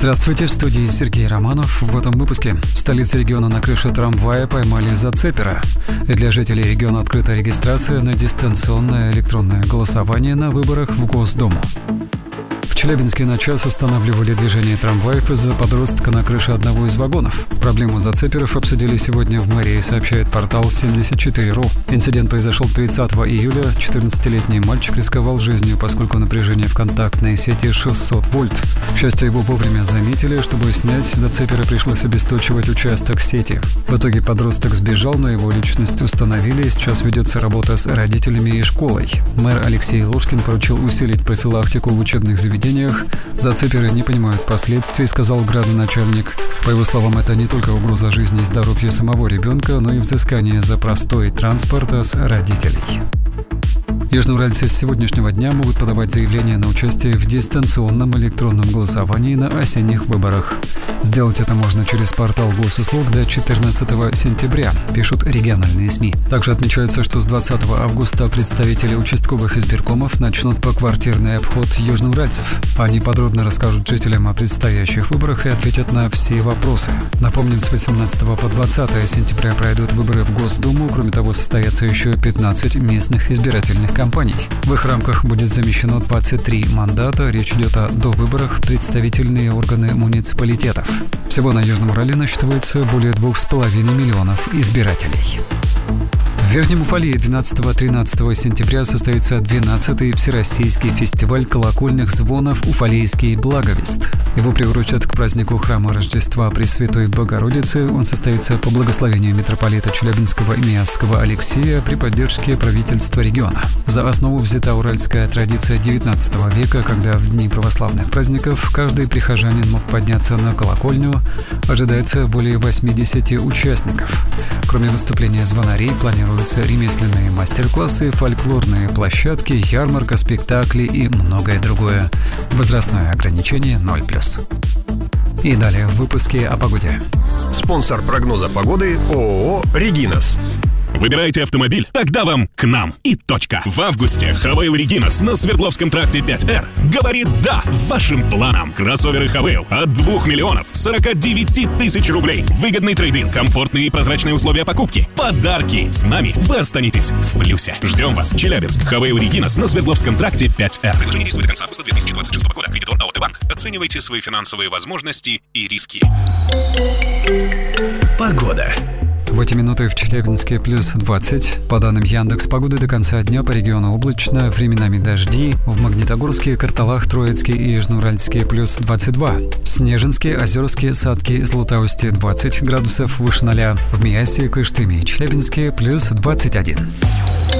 Здравствуйте, в студии Сергей Романов. В этом выпуске в столице региона на крыше трамвая поймали зацепера. И для жителей региона открыта регистрация на дистанционное электронное голосование на выборах в Госдуму. В Челябинске на час останавливали движение трамваев из-за подростка на крыше одного из вагонов. Проблему зацеперов обсудили сегодня в мэрии, сообщает портал 74.ru. Инцидент произошел 30 июля. 14-летний мальчик рисковал жизнью, поскольку напряжение в контактной сети 600 вольт. К счастью, его вовремя заметили. Чтобы снять зацепера, пришлось обесточивать участок сети. В итоге подросток сбежал, но его личность установили. Сейчас ведется работа с родителями и школой. Мэр Алексей Лушкин поручил усилить профилактику в учебных заведениях. Зацеперы не понимают последствий, сказал градоначальник. По его словам, это не только угроза жизни и здоровья самого ребенка, но и взыскание за простой транспорт с родителей. Южноуральцы с сегодняшнего дня могут подавать заявление на участие в дистанционном электронном голосовании на осенних выборах. Сделать это можно через портал госуслуг до 14 сентября, пишут региональные СМИ. Также отмечается, что с 20 августа представители участковых избиркомов начнут поквартирный обход южноуральцев. Они подробно расскажут жителям о предстоящих выборах и ответят на все вопросы. Напомним, с 18 по 20 сентября пройдут выборы в Госдуму. Кроме того, состоятся еще 15 местных избирательных кампаний. В их рамках будет замещено 23 мандата. Речь идет о довыборах в представительные органы муниципалитетов. Всего на Южном Урале насчитывается более 2,5 миллионов избирателей. В Верхнем Уфалее 12-13 сентября состоится 12-й Всероссийский фестиваль колокольных звонов «Уфалейский благовест». Его приурочат к празднику храма Рождества Пресвятой Богородицы. Он состоится по благословению митрополита Челябинского и Миасского Алексея при поддержке правительства региона. За основу взята уральская традиция XIX века, когда в дни православных праздников каждый прихожанин мог подняться на колокольню. Ожидается более 80 участников. Кроме выступления звонарей, планируются ремесленные мастер-классы, фольклорные площадки, ярмарка, спектакли и многое другое. Возрастное ограничение 0+. И далее в выпуске о погоде. Спонсор прогноза погоды ООО «Регинас». Выбираете автомобиль? Тогда вам к нам и точка. В августе Хавейл Регинас на Свердловском тракте 5Р говорит «да» вашим планам. Кроссоверы Хавейл от 2 миллионов 49 тысяч рублей. Выгодный трейд-ин, комфортные и прозрачные условия покупки. Подарки. С нами вы останетесь в плюсе. Ждем вас. Челябинск. Хавейл Регинас на Свердловском тракте 5Р. Предложение действует до конца августа 2026 года. Кредитор АОТ Банк. Оценивайте свои финансовые возможности и риски. Погода. В эти минуты в Челябинске плюс 20. По данным Яндекс.Погоды, до конца дня по региону облачно, временами дожди. В Магнитогорске, Карталах, Троицке и Южноуральске плюс 22. В Снежинске, Озерске, Садке, Златоусте 20 градусов выше 0. В Миасе, Кыштыме и Челябинске плюс 21.